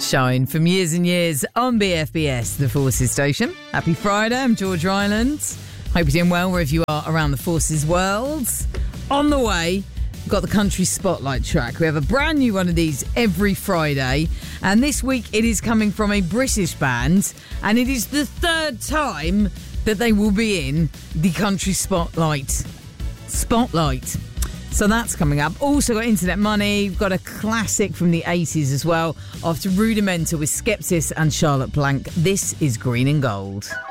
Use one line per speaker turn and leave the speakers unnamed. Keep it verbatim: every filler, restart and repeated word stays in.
Shine from years and years on B F B S, the Forces station. Happy Friday, I'm George Ryland. Hope you're doing well wherever you are around the Forces world. On the way, we've got the Country Spotlight track. We have a brand new one of these every Friday. And this week it is coming from a British band. And it is the third time that they will be in the Country Spotlight. Spotlight. So that's coming up. Also got Internet Money. We've got a classic from the eighties as well. After Rudimental with Skeptis and Charlotte Blanc. This is Green and Gold.